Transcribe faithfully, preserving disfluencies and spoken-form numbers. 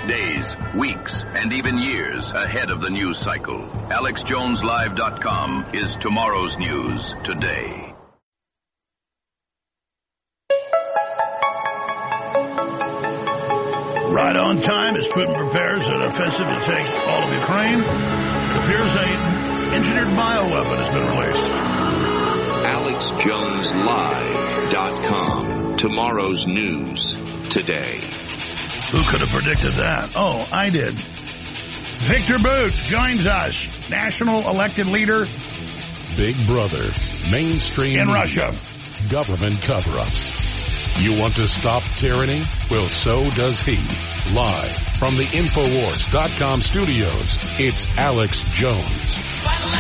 days, weeks, and even years ahead of the news cycle. Alex Jones Live dot com is tomorrow's news today. Right on time as Putin prepares an offensive to take all of Ukraine. It appears an engineered bioweapon has been released. Alex Jones Live dot com. Tomorrow's news today. Who could have predicted that? Oh, I did. Victor Bout joins us. National elected leader. Big Brother. Mainstream in media, Russia. Government cover-ups. You want to stop tyranny? Well, so does he. Live from the Infowars dot com studios, it's Alex Jones.